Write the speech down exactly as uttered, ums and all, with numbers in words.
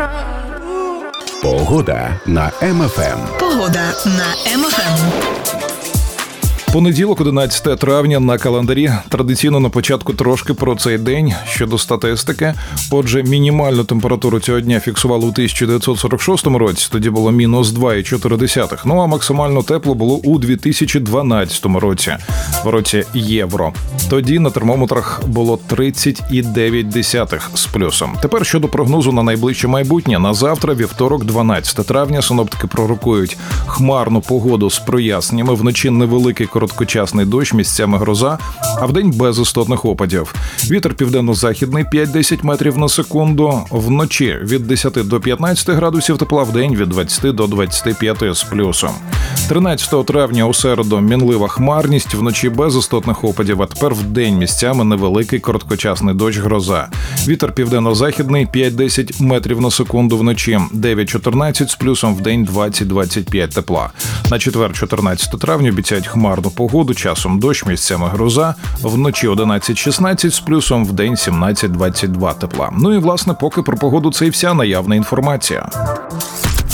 Погода на Ем Еф Ем. Погода на Ем Еф Ем. Понеділок, одинадцяте травня, на календарі. Традиційно на початку трошки про цей день щодо статистики. Отже, мінімальну температуру цього дня фіксували у тисяча дев'ятсот сорок шостому році, тоді було мінус два цілих чотири десятих. Ну а максимально тепло було у дві тисячі дванадцятому році, в році євро. Тоді на термометрах було тридцять дев'ять десятих з плюсом. Тепер щодо прогнозу на найближче майбутнє. На завтра, вівторок, дванадцяте травня, синоптики пророкують хмарну погоду з проясненнями, вночі невеликий короткочасний дощ, місцями гроза, а вдень без істотних опадів. Вітер південно-західний п'ять-десять метрів на секунду. Вночі від десяти до п'ятнадцяти градусів тепла, вдень від двадцяти до двадцяти п'яти з плюсом. тринадцятого травня у середу мінлива хмарність, вночі без істотних опадів, а тепер вдень місцями невеликий короткочасний дощ, гроза. Вітер південно-західний п'ять-десять метрів на секунду, вночі дев'ять-чотирнадцять з плюсом, вдень двадцять-двадцять п'ять тепла. На четвер, чотирнадцятого травня, обіцяють хмарну погоду, часом дощ, місцями гроза, вночі одинадцять-шістнадцять з плюсом, вдень сімнадцять-двадцять два тепла. Ну і, власне, поки про погоду це і вся наявна інформація.